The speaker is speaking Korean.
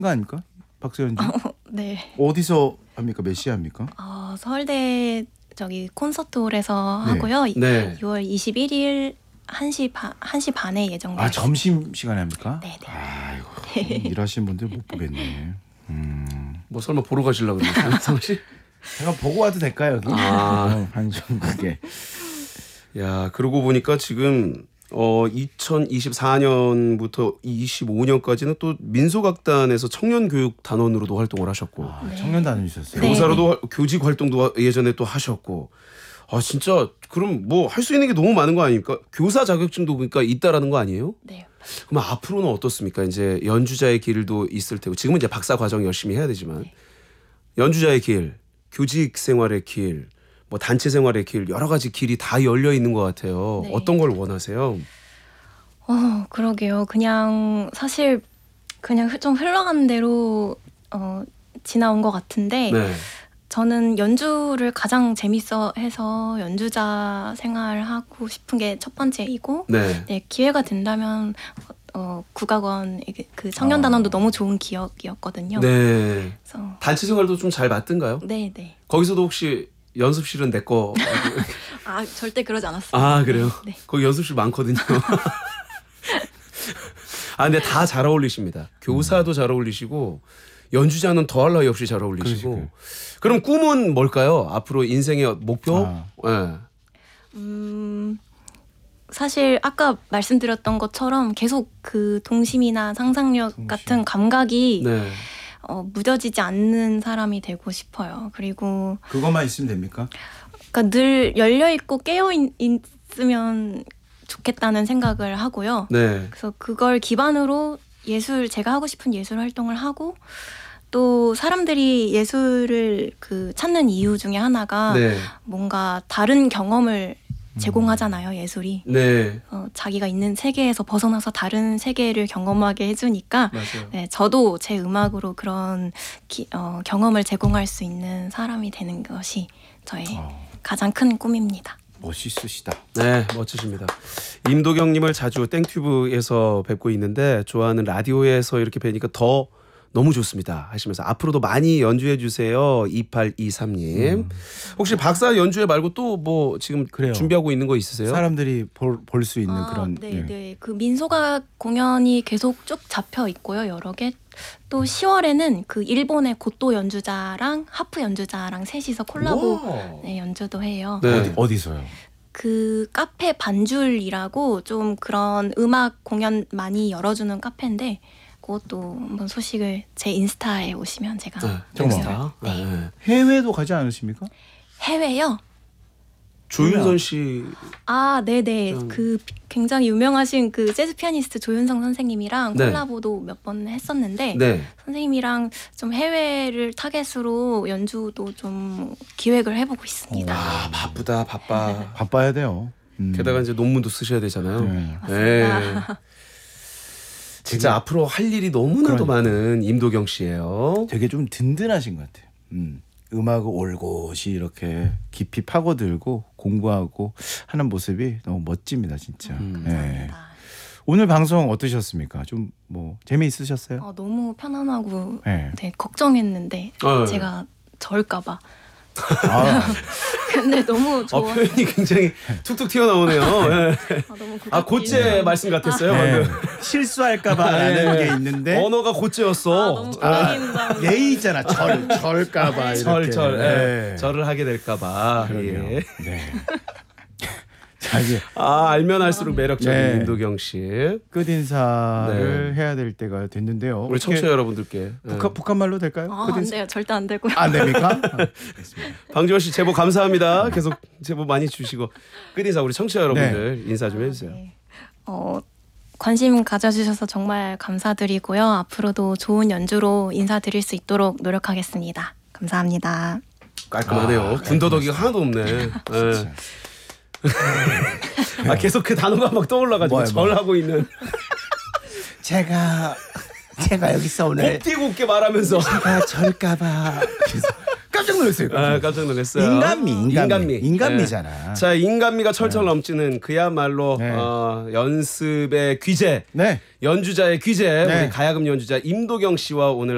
아닙니까? 박서연지. 네. 어디서 합니까? 몇 시에 합니까? 서울대 저기 콘서트홀에서 네. 하고요. 네. 6월 21일 1시 반에 예정돼 있습니다. 점심 시간에 합니까? 네네. 아이고, 일하시는 분들 못 보겠네. 뭐 설마 보러 가시려고 그러세요? 상씨? 제가 보고 와도 될까요, 여기? 한중국에. 야, 그러고 보니까 지금 2024년부터 25년까지는 또 민속악단에서 청년교육단원으로도 활동을 하셨고 청년단원이셨어요. 네. 교사로도 교직 활동도 예전에 또 하셨고 진짜 그럼 뭐 할 수 있는 게 너무 많은 거 아닙니까? 교사 자격증도 그러니까 있다라는 거 아니에요? 네. 그럼 앞으로는 어떻습니까? 이제 연주자의 길도 있을 테고 지금은 이제 박사 과정 열심히 해야 되지만 연주자의 길, 교직 생활의 길, 뭐 단체 생활의 길 여러 가지 길이 다 열려 있는 것 같아요. 네. 어떤 걸 원하세요? 그러게요. 사실 좀 흘러가는 대로 지나온 것 같은데 네. 저는 연주를 가장 재밌어 해서 연주자 생활하고 싶은 게 첫 번째이고 네. 네, 기회가 된다면 국악원 그 청년단원도 너무 좋은 기억이었거든요. 네. 그래서 단체 생활도 좀 잘 맞던가요? 네. 거기서도 혹시 연습실은 내 거. 절대 그러지 않았어요. 그래요? 네. 거기 연습실 많거든요. 근데 다 잘 어울리십니다. 교사도 잘 어울리시고 연주자는 더할 나위 없이 잘 어울리시고. 그러시고요. 그럼 꿈은 뭘까요? 앞으로 인생의 목표? 네. 사실 아까 말씀드렸던 것처럼 계속 그 동심이나 상상력 같은 감각이 네. 무뎌지지 않는 사람이 되고 싶어요. 그리고 그것만 있으면 됩니까? 그러니까 늘 열려 있고 깨어 있으면 좋겠다는 생각을 하고요. 네. 그래서 그걸 기반으로 제가 하고 싶은 예술 활동을 하고 또 사람들이 예술을 찾는 이유 중에 하나가 네. 뭔가 다른 경험을 제공하잖아요, 예술이. 네. 자기가 있는 세계에서 벗어나서 다른 세계를 경험하게 해주니까 맞아요. 네, 저도 제 음악으로 그런 경험을 제공할 수 있는 사람이 되는 것이 저의 가장 큰 꿈입니다. 멋있으시다. 네, 멋지십니다. 임도경님을 자주 땡튜브에서 뵙고 있는데 좋아하는 라디오에서 이렇게 뵈니까 더 너무 좋습니다 하시면서 앞으로도 많이 연주해 주세요. 2823님. 혹시 박사 연주회 말고 또 뭐 지금 그래요. 준비하고 있는 거 있으세요? 사람들이 볼 수 있는 그런. 네. 그 민소각 공연이 계속 쭉 잡혀 있고요. 여러 개. 또 10월에는 그 일본의 고토 연주자랑 하프 연주자랑 셋이서 콜라보 연주도 해요. 네. 어디서요? 그 카페 반줄이라고 좀 그런 음악 공연 많이 열어주는 카페인데 그것도 한번 소식을 제 인스타에 오시면 제가 정말. 네. 해외도 가지 않으십니까? 해외요? 조윤선 씨. 네네. 그 굉장히 유명하신 그 재즈 피아니스트 조윤성 선생님이랑 네. 콜라보도 몇 번 했었는데 네. 선생님이랑 좀 해외를 타겟으로 연주도 좀 기획을 해보고 있습니다. 바쁘다 바빠. 바빠야 돼요. 게다가 이제 논문도 쓰셔야 되잖아요. 네. 맞습니다. 진짜 앞으로 할 일이 너무나도 그러니까. 많은 임도경 씨예요. 되게 좀 든든하신 것 같아요. 음악을 올곧이 이렇게 깊이 파고들고 공부하고 하는 모습이 너무 멋집니다, 진짜. 감사합니다. 오늘 방송 어떠셨습니까? 좀 뭐 재미있으셨어요? 너무 편안하고 네. 걱정했는데 제가 절까봐. 근데 너무 좋아. 표현이 굉장히 툭툭 튀어나오네요. 네. 너무 곧제 말씀 같았어요. 네. 방금. 실수할까봐라는 게 있는데 언어가 곧제였어. 너무 떨린다. 예의 있잖아. 절까봐 이렇게. 절을 하게 될까봐. 예. 네. 자, 이제 알면 할수록 매력적인 네. 임도경 씨. 끝 인사를 해야 될 때가 됐는데요. 우리 청취자 여러분들께. 북한 말로 될까요? 끝 안 인사? 돼요. 절대 안 되고요. 안 됩니까? 방지원 씨 제보 감사합니다. 계속 제보 많이 주시고 끝 인사 우리 청취자 여러분들 인사 좀 해주세요. 네. 관심 가져주셔서 정말 감사드리고요. 앞으로도 좋은 연주로 인사드릴 수 있도록 노력하겠습니다. 감사합니다. 깔끔하네요. 군더더기가 하나도 없네. 네. 계속 그 단어가 막 떠올라가지고 절하고 있는. 제가 여기서 오늘 곱디곱게 말하면서 제가 절까봐 깜짝 놀랐어요. 깜짝 놀랐어요. 인간미잖아. 네. 자, 인간미가 철철 넘치는 그야말로 연습의 귀재, 네. 연주자의 귀재, 네. 우리 가야금 연주자 임도경 씨와 오늘